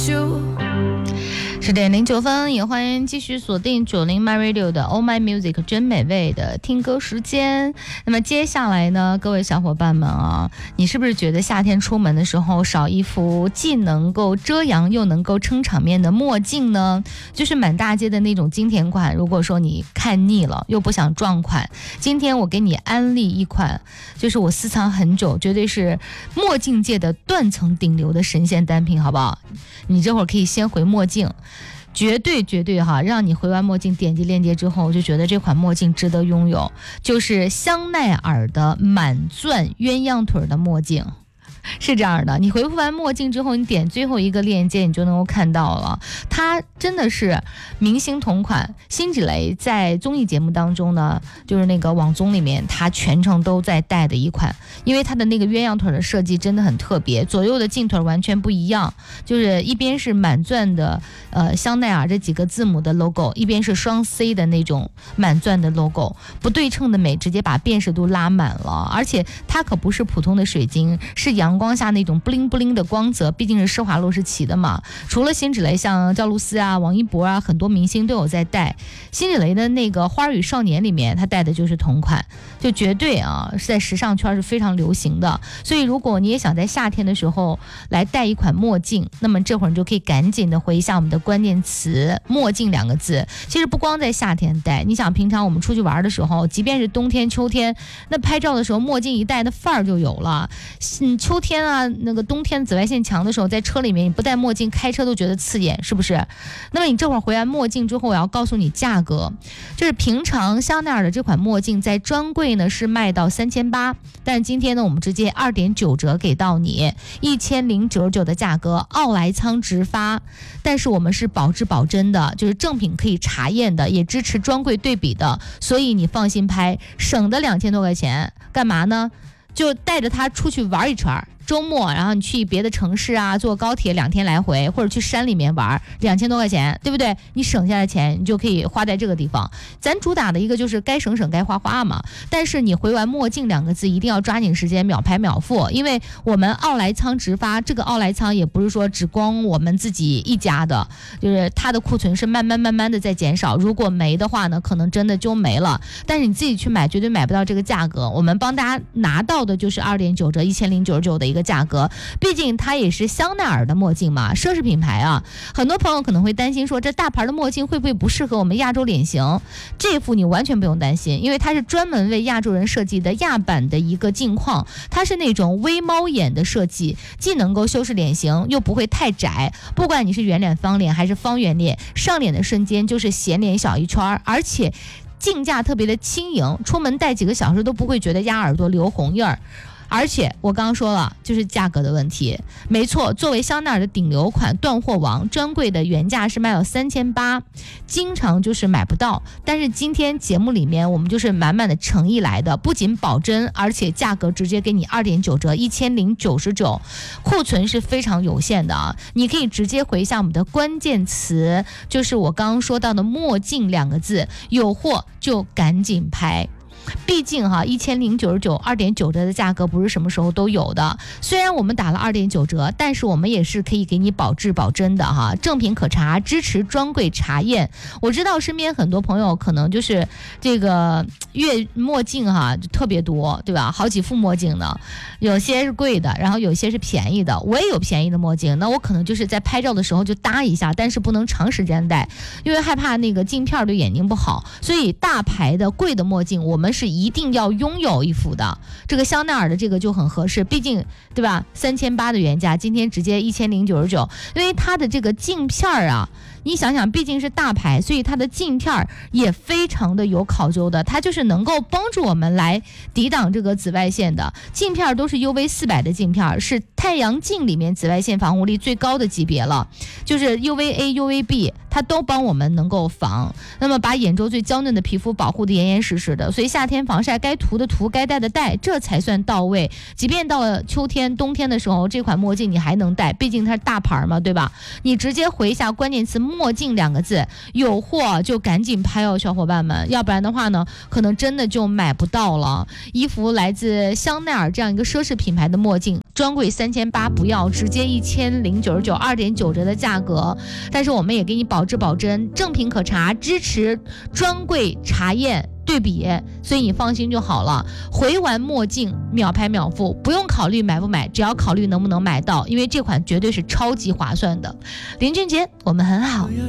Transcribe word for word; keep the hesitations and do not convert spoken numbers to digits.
十点零九分，也欢迎继续锁定九零 My Radio 的 Oh My Music 真美味的听歌时间。那么接下来呢，各位小伙伴们啊，你是不是觉得夏天出门的时候少一副既能够遮阳又能够撑场面的墨镜呢？就是满大街的那种经典款，如果说你看腻了又不想撞款，今天我给你安利一款，就是我私藏很久，绝对是墨镜界的断层顶流的神仙单品，好不好？你这会儿可以先回墨镜，绝对绝对哈，让你回完墨镜点击链接之后就觉得这款墨镜值得拥有，就是香奈儿的满钻鸳鸯腿的墨镜。是这样的，你回复完墨镜之后，你点最后一个链接，你就能够看到了，它真的是明星同款。辛芷蕾在综艺节目当中呢，就是那个网综里面，她全程都在戴的一款，因为它的那个鸳鸯腿的设计真的很特别，左右的镜腿完全不一样，就是一边是满钻的呃香奈儿这几个字母的 logo， 一边是双 C 的那种满钻的 logo， 不对称的美直接把辨识度拉满了，而且它可不是普通的水晶，是阳光下那种布灵布灵的光泽，毕竟是施华洛世奇的嘛。除了辛芷蕾，像赵露思啊、王一博啊，很多明星都有在戴。辛芷蕾的那个《花儿与少年》里面，她戴的就是同款，就绝对啊是在时尚圈是非常流行的。所以如果你也想在夏天的时候来戴一款墨镜，那么这会儿你就可以赶紧的回一下我们的关键词墨镜两个字。其实不光在夏天戴，你想平常我们出去玩的时候，即便是冬天秋天，那拍照的时候墨镜一戴，那范儿就有了。嗯，秋天啊，那个冬天紫外线强的时候，在车里面你不戴墨镜开车都觉得刺眼，是不是？那么你这会儿回完墨镜之后，我要告诉你价格，就是平常香奈儿的这款墨镜在专柜呢是卖到三千八，但是今天呢我们直接二点九折给到你一千零九十九的价格，奥莱仓直发，但是我们是保质保真的，就是正品可以查验的，也支持专柜对比的，所以你放心拍，省的两千多块钱，干嘛呢？就带着它出去玩一圈，周末然后你去别的城市啊，坐高铁两天来回，或者去山里面玩，两千多块钱，对不对？你省下的钱你就可以花在这个地方。咱主打的一个就是该省省该花花嘛，但是你回完墨镜两个字一定要抓紧时间，秒拍秒付，因为我们奥莱仓直发，这个奥莱仓也不是说只光我们自己一家的，就是它的库存是慢慢慢慢的在减少，如果没的话呢，可能真的就没了，但是你自己去买绝对买不到这个价格，我们帮大家拿到的就是二点九折一千零九十九的一个价格，毕竟它也是香奈儿的墨镜嘛，奢侈品牌啊。很多朋友可能会担心说，这大牌的墨镜会不会不适合我们亚洲脸型？这副你完全不用担心，因为它是专门为亚洲人设计的亚版的一个镜框，它是那种微猫眼的设计，既能够修饰脸型，又不会太窄。不管你是圆脸、方脸还是方圆脸，上脸的瞬间就是显脸小一圈，而且镜架特别的轻盈，出门戴几个小时都不会觉得压耳朵留红印儿。而且我刚刚说了，就是价格的问题。没错，作为香奈儿的顶流款断货王，专柜的原价是卖到三千八，经常就是买不到。但是今天节目里面我们就是满满的诚意来的，不仅保真，而且价格直接给你二点九折，一千零九十九，库存是非常有限的啊！你可以直接回一下我们的关键词，就是我刚刚说到的墨镜两个字，有货就赶紧拍。毕竟哈，一千零九十九二点九折的价格不是什么时候都有的。虽然我们打了二点九折，但是我们也是可以给你保质保真的哈，正品可查，支持专柜查验。我知道身边很多朋友可能就是这个月墨镜哈就特别多，对吧？好几副墨镜呢，有些是贵的，然后有些是便宜的。我也有便宜的墨镜，那我可能就是在拍照的时候就搭一下，但是不能长时间戴，因为害怕那个镜片对眼睛不好。所以大牌的贵的墨镜，我们是一定要拥有一副的。这个香奈儿的这个就很合适，毕竟对吧？三千八的原价，今天直接一千零九十九，因为它的这个镜片啊。你想想，毕竟是大牌，所以它的镜片也非常的有考究的，它就是能够帮助我们来抵挡这个紫外线的。镜片都是 U V 四百的镜片，是太阳镜里面紫外线防护力最高的级别了，就是 U V A、U V B， 它都帮我们能够防，那么把眼周最娇嫩的皮肤保护得严严实实的。所以夏天防晒该涂的涂，该戴的戴，这才算到位。即便到了秋天、冬天的时候，这款墨镜你还能戴，毕竟它是大牌嘛，对吧？你直接回一下关键词墨镜两个字，有货就赶紧拍哦，小伙伴们，要不然的话呢，可能真的就买不到了。一幅来自香奈儿这样一个奢侈品牌的墨镜， 专柜三千八不要，直接一千零九十九，二点九折的价格。但是我们也给你保质保真，正品可查，支持专柜查验对比，所以你放心就好了。回完墨镜秒拍秒付，不用考虑买不买，只要考虑能不能买到，因为这款绝对是超级划算的。林俊杰，我们很好。